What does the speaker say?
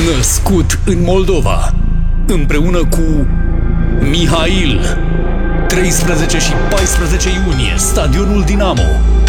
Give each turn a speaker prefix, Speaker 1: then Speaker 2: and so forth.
Speaker 1: Născut în Moldova, împreună cu Mihail. 13 și 14 iunie, Stadionul Dinamo.